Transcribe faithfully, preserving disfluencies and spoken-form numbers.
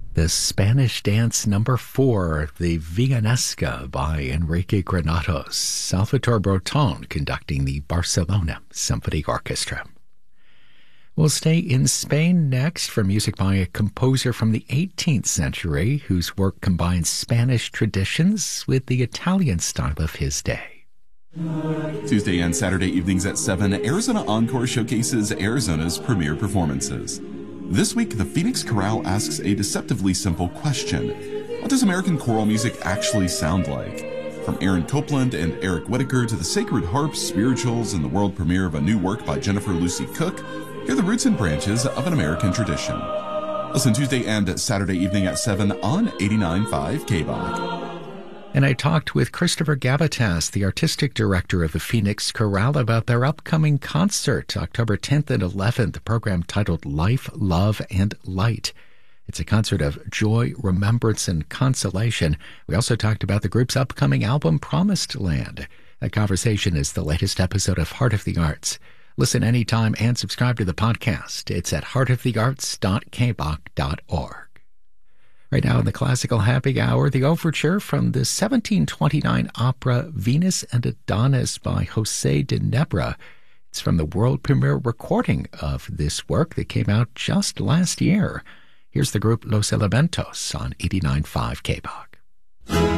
The Spanish Dance Number Four, the Villanesca by Enrique Granados, Salvatore Breton conducting the Barcelona Symphony Orchestra. We'll stay in Spain next for music by a composer from the eighteenth century whose work combines Spanish traditions with the Italian style of his day. Tuesday and Saturday evenings at seven, Arizona Encore showcases Arizona's premier performances. This week, the Phoenix Chorale asks a deceptively simple question. What does American choral music actually sound like? From Aaron Copland and Eric Whitaker to the Sacred Harps, spirituals, and the world premiere of a new work by Jennifer Lucy Cook, hear the roots and branches of an American tradition. Listen Tuesday and Saturday evening at seven on eighty-nine point five K B O C. And I talked with Christopher Gabatas, the artistic director of the Phoenix Chorale, about their upcoming concert, October tenth and eleventh, a program titled Life, Love, and Light. It's a concert of joy, remembrance, and consolation. We also talked about the group's upcoming album, Promised Land. That conversation is the latest episode of Heart of the Arts. Listen anytime and subscribe to the podcast. It's at heart of the arts dot k b o c dot org. Right now in the Classical Happy Hour, the overture from the seventeen twenty-nine opera Venus and Adonis by José de Nebra. It's from the world premiere recording of this work that came out just last year. Here's the group Los Elementos on eighty-nine point five K B O C.